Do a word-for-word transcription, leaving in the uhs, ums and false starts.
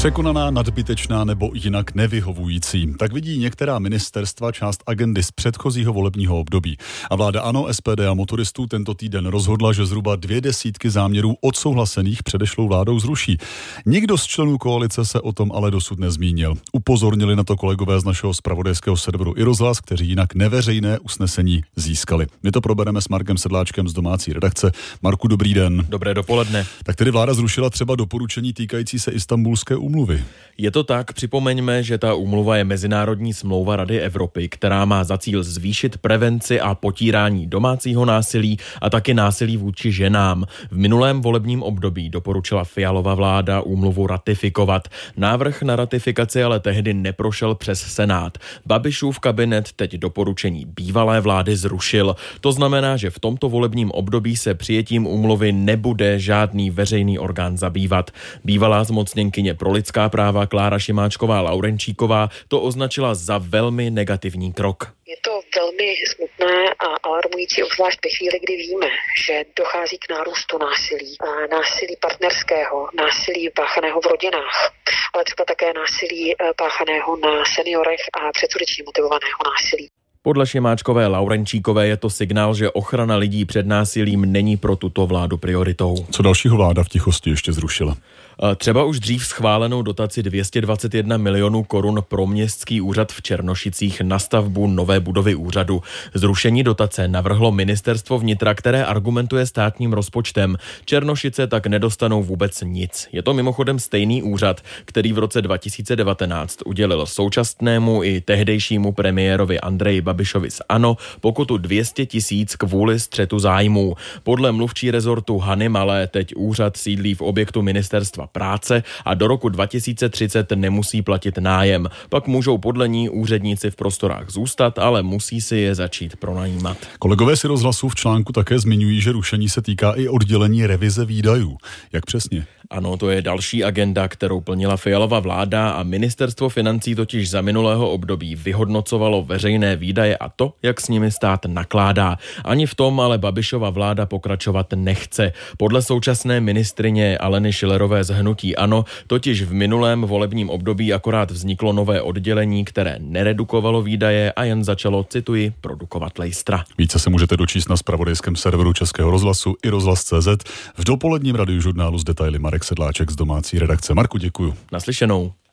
Překonaná, nadbytečná nebo jinak nevyhovující. Tak vidí některá ministerstva část agendy z předchozího volebního období. A vláda ANO, S P D a motoristů tento týden rozhodla, že zhruba dvě desítky záměrů odsouhlasených předešlou vládou zruší. Nikdo z členů koalice se o tom ale dosud nezmínil. Upozornili na to kolegové z našeho zpravodajského serveru iRozhlas, kteří jinak neveřejné usnesení získali. My to probereme s Markem Sedláčkem z domácí redakce. Marku, dobrý den. Dobré dopoledne. Tak tedy vláda zrušila třeba doporučení týkající se Istanbulské úmluvy. Je to tak, připomeňme, že ta úmluva je mezinárodní smlouva Rady Evropy, která má za cíl zvýšit prevenci a potírání domácího násilí a taky násilí vůči ženám. V minulém volebním období doporučila Fialova vláda úmluvu ratifikovat. Návrh na ratifikaci ale tehdy neprošel přes Senát. Babišův kabinet teď doporučení bývalé vlády zrušil. To znamená, že v tomto volebním období se přijetím úmluvy nebude žádný veřejný orgán zabývat. Bývalá zmocněnkyně pro lidská práva Klára Šimáčková-Laurenčíková to označila za velmi negativní krok. Je to velmi smutné a alarmující, obzvlášť ve chvíli, kdy víme, že dochází k nárůstu násilí. Násilí partnerského, násilí páchaného v rodinách, ale třeba také násilí páchaného na seniorech a předsudečně motivovaného násilí. Podle Šimáčkové Laurenčíkové je to signál, že ochrana lidí před násilím není pro tuto vládu prioritou. Co dalšího vláda v tichosti ještě zrušila? Třeba už dřív schválenou dotaci dvě stě dvacet jedna milionů korun pro městský úřad v Černošicích na stavbu nové budovy úřadu. Zrušení dotace navrhlo ministerstvo vnitra, které argumentuje státním rozpočtem. Černošice tak nedostanou vůbec nic. Je to mimochodem stejný úřad, který v roce dva tisíce devatenáct udělil současnému i tehdejšímu premiérovi Andreji Babišovi z ANO pokutu dvě stě tisíc kvůli střetu zájmů. Podle mluvčí rezortu Hany Malé teď úřad sídlí v objektu ministerstva práce a do roku dva tisíce třicet nemusí platit nájem. Pak můžou podle ní úředníci v prostorách zůstat, ale musí si je začít pronajímat. Kolegové z iRozhlasu v článku také zmiňují, že rušení se týká i oddělení revize výdajů. Jak přesně? Ano, to je další agenda, kterou plnila Fialova vláda a ministerstvo financí totiž za minulého období vyhodnocovalo veřejné výdaje a to, jak s nimi stát nakládá. Ani v tom ale Babišova vláda pokračovat nechce. Podle současné ministryně Aleny Schillerové z hnutí ANO totiž v minulém volebním období akorát vzniklo nové oddělení, které neredukovalo výdaje a jen začalo, cituji, produkovat lejstra. Více se můžete dočíst na zpravodajském serveru Českého rozhlasu iRozhlas tečka cé zet. V dopoledním radiožurnálu z detaily Marek Sedláček z domácí redakce. Marku, děkuju. Naslyšenou.